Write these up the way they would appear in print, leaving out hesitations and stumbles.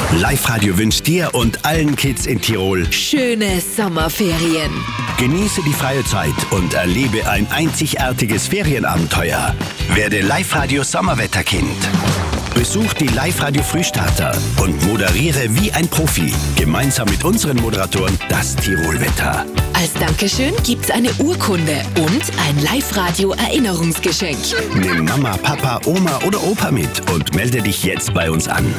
Live-Radio wünscht dir und allen Kids in Tirol schöne Sommerferien. Genieße die freie Zeit und erlebe ein einzigartiges Ferienabenteuer. Werde Live-Radio Sommerwetterkind. Besuch die Live-Radio Frühstarter und moderiere wie ein Profi. Gemeinsam mit unseren Moderatoren das Tirolwetter. Als Dankeschön gibt's eine Urkunde und ein Live-Radio Erinnerungsgeschenk. Nimm Mama, Papa, Oma oder Opa mit und melde dich jetzt bei uns an.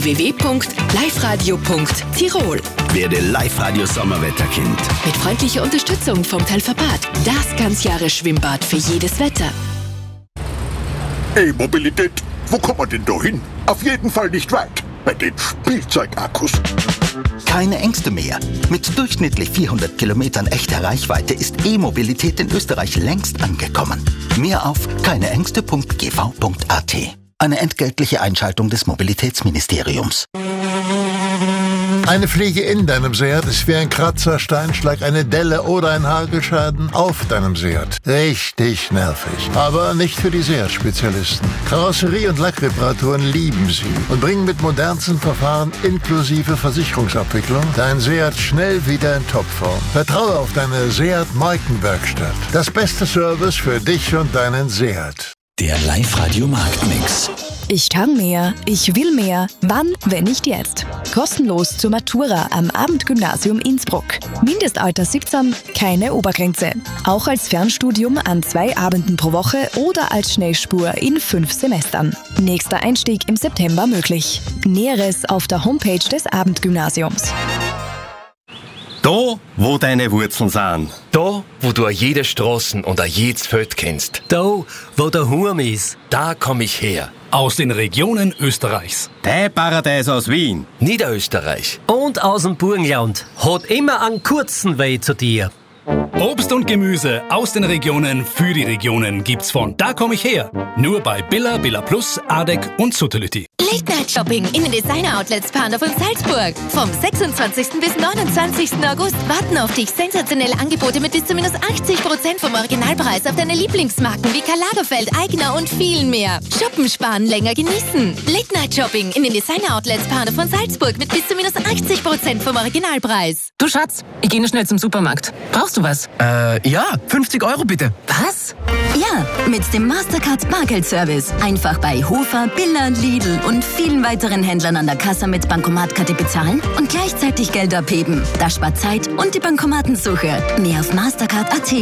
www.liveradio.tirol. Werde Live-Radio Sommerwetterkind. Mit freundlicher Unterstützung vom Telferbad. Das Ganzjahres-Schwimmbad für jedes Wetter. E-Mobilität, wo kommt man denn da hin? Auf jeden Fall nicht weit. Bei den Spielzeugakkus. Keine Ängste mehr. Mit durchschnittlich 400 Kilometern echter Reichweite ist E-Mobilität in Österreich längst angekommen. Mehr auf keineängste.gv.at. Eine entgeltliche Einschaltung des Mobilitätsministeriums. Eine Fliege in deinem Seat ist wie ein Kratzer, Steinschlag, eine Delle oder ein Hagelschaden auf deinem Seat. Richtig nervig. Aber nicht für die Seat-Spezialisten. Karosserie- und Lackreparaturen lieben sie und bringen mit modernsten Verfahren inklusive Versicherungsabwicklung dein Seat schnell wieder in Topform. Vertraue auf deine Seat-Markenwerkstatt. Das beste Service für dich und deinen Seat. Der Live-Radio Marktmix. Ich kann mehr, ich will mehr. Wann, wenn nicht jetzt? Kostenlos zur Matura am Abendgymnasium Innsbruck. Mindestalter 17, keine Obergrenze. Auch als Fernstudium an 2 Abenden pro Woche oder als Schnellspur in 5 Semestern. Nächster Einstieg im September möglich. Näheres auf der Homepage des Abendgymnasiums. Da, wo deine Wurzeln sind. Da, wo du jede Straßen und jedes Feld kennst. Da, wo der Hurm ist. Da komm ich her. Aus den Regionen Österreichs. Dein Paradies aus Wien. Niederösterreich. Und aus dem Burgenland. Hat immer einen kurzen Weg zu dir. Obst und Gemüse aus den Regionen für die Regionen gibt's von Da komm ich her. Nur bei Billa, Billa Plus, Adek und Suttelütti. Late-Night-Shopping in den Designer-Outlets Pandorf und Salzburg. Vom 26. bis 29. August warten auf dich sensationelle Angebote mit bis zu minus 80% vom Originalpreis auf deine Lieblingsmarken wie Karl Lagerfeld, Aigner und viel mehr. Shoppen, sparen, länger genießen. Late-Night-Shopping in den Designer-Outlets Pandorf und Salzburg mit bis zu minus 80% vom Originalpreis. Du Schatz, ich gehe nur schnell zum Supermarkt. Brauchst du was? Ja, 50 € bitte. Was? Ja, mit dem Mastercard Bargeldservice. Einfach bei Hofer, Billa, Lidl und vielen weiteren Händlern an der Kasse mit Bankomatkarte bezahlen und gleichzeitig Geld abheben. Das spart Zeit und die Bankomatensuche. Mehr auf Mastercard.at.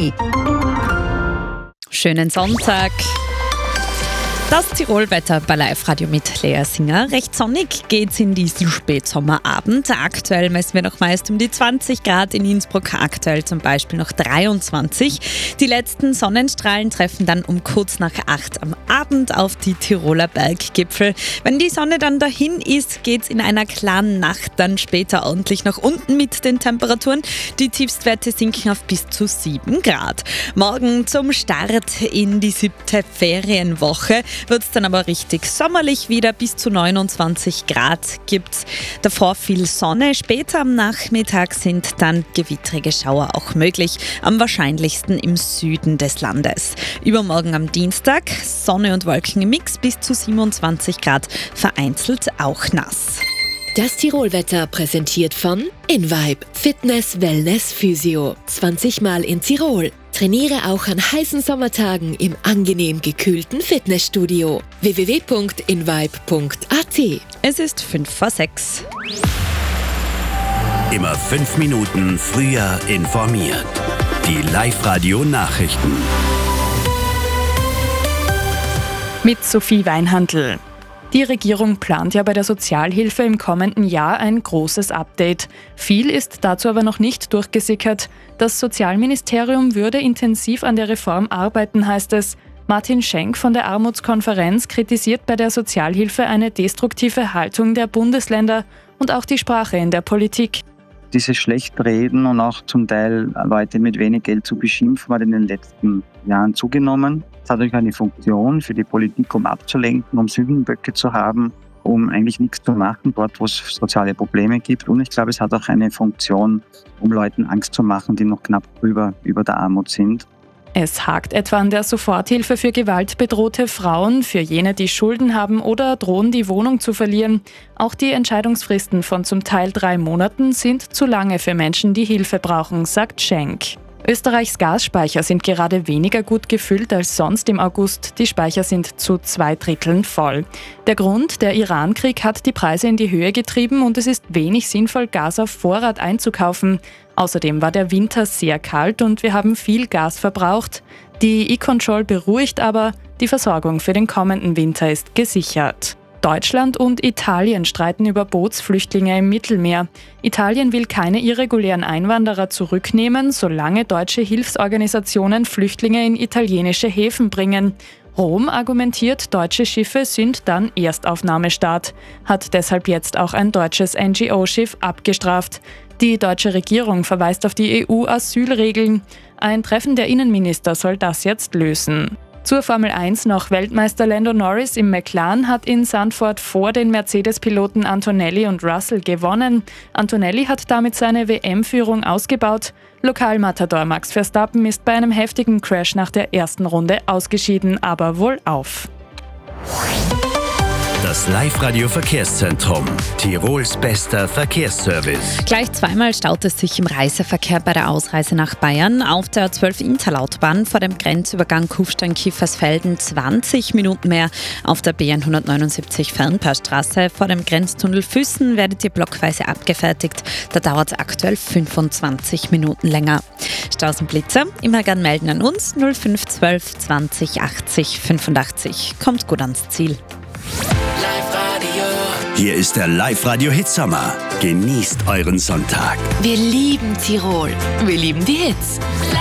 Schönen Sonntag. Das Tirolwetter bei Live-Radio mit Lea Singer. Recht sonnig geht's in diesen Spätsommerabend. Aktuell messen wir noch meist um die 20 Grad in Innsbruck, aktuell zum Beispiel noch 23. Die letzten Sonnenstrahlen treffen dann um kurz nach 8 am Abend auf die Tiroler Berggipfel. Wenn die Sonne dann dahin ist, geht's in einer klaren Nacht dann später ordentlich nach unten mit den Temperaturen. Die Tiefstwerte sinken auf bis zu 7 Grad. Morgen zum Start in die 7. Ferienwoche wird es dann aber richtig sommerlich wieder. Bis zu 29 Grad gibt's. Davor viel Sonne. Später am Nachmittag sind dann gewittrige Schauer auch möglich. Am wahrscheinlichsten im Süden des Landes. Übermorgen am Dienstag Sonne und Wolken im Mix bis zu 27 Grad. Vereinzelt auch nass. Das Tirolwetter präsentiert von InVibe Fitness, Wellness, Physio. 20 Mal in Tirol. Trainiere auch an heißen Sommertagen im angenehm gekühlten Fitnessstudio. www.invibe.at. Es ist 5:06. Immer 5 Minuten früher informiert. Die Live-Radio-Nachrichten. Mit Sophie Weinhandl. Die Regierung plant ja bei der Sozialhilfe im kommenden Jahr ein großes Update. Viel ist dazu aber noch nicht durchgesickert. Das Sozialministerium würde intensiv an der Reform arbeiten, heißt es. Martin Schenk von der Armutskonferenz kritisiert bei der Sozialhilfe eine destruktive Haltung der Bundesländer und auch die Sprache in der Politik. Dieses Schlechtreden und auch zum Teil Leute mit wenig Geld zu beschimpfen, hat in den letzten Jahren zugenommen. Es hat natürlich eine Funktion für die Politik, um abzulenken, um Sündenböcke zu haben, um eigentlich nichts zu machen, dort wo es soziale Probleme gibt. Und ich glaube, es hat auch eine Funktion, um Leuten Angst zu machen, die noch knapp über der Armut sind. Es hakt etwa an der Soforthilfe für gewaltbedrohte Frauen, für jene, die Schulden haben oder drohen, die Wohnung zu verlieren. Auch die Entscheidungsfristen von zum Teil 3 Monaten sind zu lange für Menschen, die Hilfe brauchen, sagt Schenk. Österreichs Gasspeicher sind gerade weniger gut gefüllt als sonst im August. Die Speicher sind zu 2/3 voll. Der Grund, der Iran-Krieg hat die Preise in die Höhe getrieben und es ist wenig sinnvoll, Gas auf Vorrat einzukaufen. Außerdem war der Winter sehr kalt und wir haben viel Gas verbraucht. Die E-Control beruhigt aber, die Versorgung für den kommenden Winter ist gesichert. Deutschland und Italien streiten über Bootsflüchtlinge im Mittelmeer. Italien will keine irregulären Einwanderer zurücknehmen, solange deutsche Hilfsorganisationen Flüchtlinge in italienische Häfen bringen. Rom argumentiert, deutsche Schiffe sind dann Erstaufnahmestaat, hat deshalb jetzt auch ein deutsches NGO-Schiff abgestraft. Die deutsche Regierung verweist auf die EU-Asylregeln. Ein Treffen der Innenminister soll das jetzt lösen. Zur Formel 1 noch. Weltmeister Lando Norris im McLaren hat in Zandvoort vor den Mercedes-Piloten Antonelli und Russell gewonnen. Antonelli hat damit seine WM-Führung ausgebaut. Lokalmatador Max Verstappen ist bei einem heftigen Crash nach der ersten Runde ausgeschieden, aber wohlauf. Das Live-Radio-Verkehrszentrum. Tirols bester Verkehrsservice. Gleich zweimal staut es sich im Reiseverkehr bei der Ausreise nach Bayern. Auf der 12 Interlautbahn vor dem Grenzübergang Kufstein-Kiefersfelden 20 Minuten mehr. Auf der B179 Fernpassstraße vor dem Grenztunnel Füssen werdet ihr blockweise abgefertigt. Da dauert es aktuell 25 Minuten länger. Staus und Blitzer immer gern melden an uns 0512 20 80 85. Kommt gut ans Ziel. Hier ist der Live-Radio-Hit Sommer. Genießt euren Sonntag. Wir lieben Tirol. Wir lieben die Hits.